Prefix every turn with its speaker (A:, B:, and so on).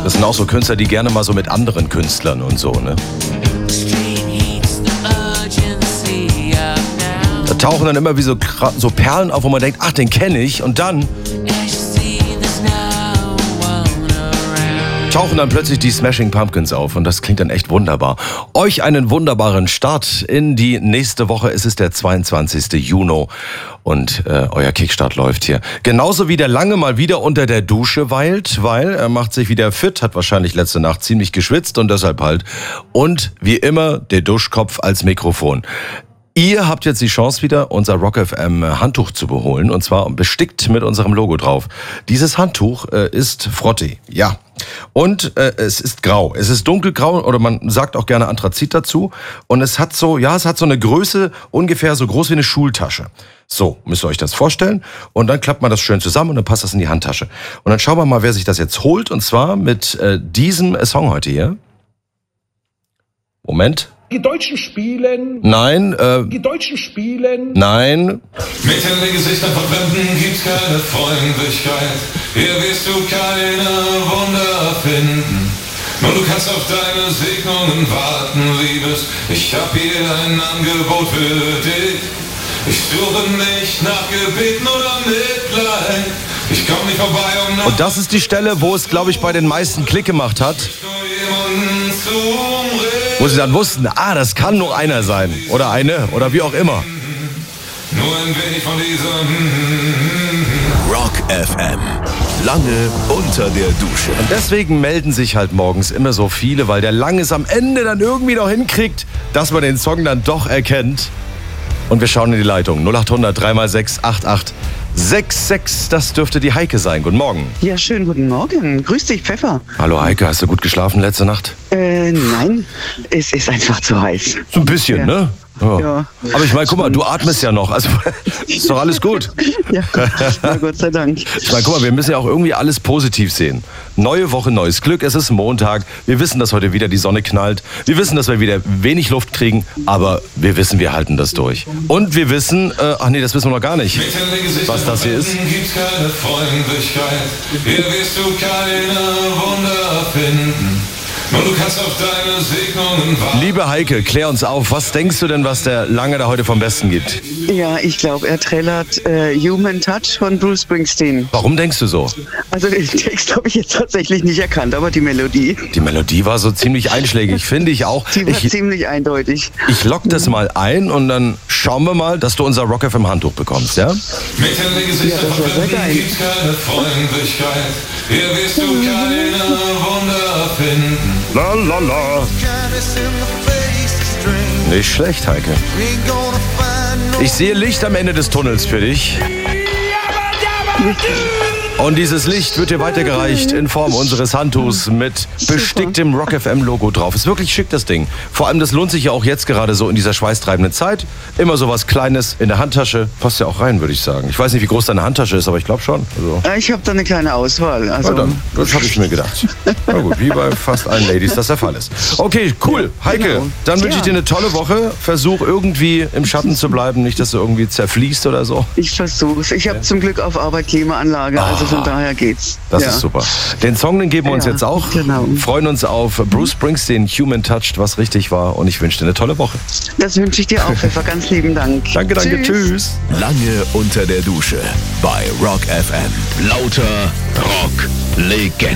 A: Das sind auch so Künstler, die gerne mal so mit anderen Künstlern und so, ne? Da tauchen dann immer wie so Perlen auf, wo man denkt, ach, den kenne ich. Und dann tauchen dann plötzlich die Smashing Pumpkins auf und das klingt dann echt wunderbar. Euch einen wunderbaren Start in die nächste Woche. Es ist der 22. Juni und euer Kickstart läuft hier. Genauso wie der Lange mal wieder unter der Dusche weilt, weil er macht sich wieder fit, hat wahrscheinlich letzte Nacht ziemlich geschwitzt und deshalb halt. Und wie immer der Duschkopf als Mikrofon. Ihr habt jetzt die Chance wieder, unser Rock FM Handtuch zu beholen und zwar bestickt mit unserem Logo drauf. Dieses Handtuch ist Frottee, ja. Und es ist grau. Es ist dunkelgrau oder man sagt auch gerne Anthrazit dazu. Und es hat so eine Größe ungefähr so groß wie eine Schultasche. So, müsst ihr euch das vorstellen. Und dann klappt man das schön zusammen und dann passt das in die Handtasche. Und dann schauen wir mal, wer sich das jetzt holt. Und zwar mit diesem Song heute hier. Moment.
B: Die Deutschen spielen.
A: Nein.
B: Die Deutschen spielen.
A: Nein.
C: Mit den Gesichtern von Fremden gibt's keine Freundlichkeit. Hier wirst du keine Wunder finden. Nur du kannst auf deine Segnungen warten, Liebes. Ich hab hier ein Angebot für dich. Ich suche nicht nach Gebeten oder Mitleid. Ich komm nicht vorbei, um
A: Und das ist die Stelle, wo es, glaube ich, bei den meisten Klick gemacht hat. Wo sie dann wussten, das kann nur einer sein. Oder eine, oder wie auch immer.
C: Nur ein wenig von diesem
D: Rock FM. Lange unter der Dusche.
A: Und deswegen melden sich halt morgens immer so viele, weil der Lange es am Ende dann irgendwie noch hinkriegt, dass man den Song dann doch erkennt. Und wir schauen in die Leitung. 0800 3x6 8866. Das dürfte die Heike sein. Guten Morgen.
E: Ja, schönen guten Morgen. Grüß dich, Pfeffer.
A: Hallo Heike, hast du gut geschlafen letzte Nacht?
E: Nein, es ist einfach zu heiß.
A: So ein bisschen,
E: Ja.
A: ne?
E: Ja.
A: Aber ich meine, guck mal, du atmest ja noch. Also ist doch alles gut.
E: Ja, na Gott sei Dank.
A: Ich meine, guck mal, wir müssen ja auch irgendwie alles positiv sehen. Neue Woche, neues Glück. Es ist Montag. Wir wissen, dass heute wieder die Sonne knallt. Wir wissen, dass wir wieder wenig Luft kriegen. Aber wir wissen, wir halten das durch. Und wir wissen, das wissen wir noch gar nicht, was das hier ist.
C: Gibt's keine Freundlichkeit. Hier wirst du keine Wunder finden. Nur du kannst auf deine Segnungen warten.
A: Liebe Heike, klär uns auf. Was denkst du denn, was der Lange da heute vom Besten gibt?
E: Ja, ich glaube, er trällert Human Touch von Bruce Springsteen.
A: Warum denkst du so?
E: Also den Text habe ich jetzt tatsächlich nicht erkannt, aber die Melodie,
A: Die Melodie war so ziemlich einschlägig, finde ich auch.
E: die war ziemlich eindeutig.
A: Ich lock das mal ein und dann schauen wir mal, dass du unser Rock FM Handtuch bekommst, ja?
C: Mit den Gesichtern
E: Ja, das
C: von
E: wär sehr
C: Fremden
E: geil.
C: gibt's keine Freundlichkeit. Hier wirst du keine Wunder finden.
A: La la la. Nicht schlecht, Heike. Ich sehe Licht am Ende des Tunnels für dich. Und dieses Licht wird dir weitergereicht in Form unseres Handtuchs mit besticktem Rock FM Logo drauf. Ist wirklich schick, das Ding. Vor allem, das lohnt sich ja auch jetzt gerade so in dieser schweißtreibenden Zeit. Immer so was Kleines in der Handtasche. Passt ja auch rein, würde ich sagen. Ich weiß nicht, wie groß deine Handtasche ist, aber ich glaube schon. Also,
E: Ich habe da eine kleine Auswahl. Also,
A: na dann, das habe ich mir gedacht. Na gut, wie bei fast allen Ladies das der Fall ist. Okay, cool. Heike,
E: Genau.
A: dann wünsche ich dir
E: Ja.
A: eine tolle Woche. Versuch irgendwie im Schatten zu bleiben, nicht, dass du irgendwie zerfließt oder so.
E: ich versuch's. Ich habe zum Glück auf Arbeit Klimaanlage, also von daher geht's.
A: Das
E: ja.
A: ist super. Den Song, den geben wir uns
E: Ja,
A: jetzt auch.
E: genau.
A: Freuen uns auf Bruce Springsteen, Human Touched, was richtig war. Und ich wünsche dir eine tolle Woche.
E: Das wünsche ich dir auch, Pfeffer. Ganz lieben Dank.
A: Danke, tschüss.
D: Lange unter der Dusche bei Rock FM. Lauter Rock Legende.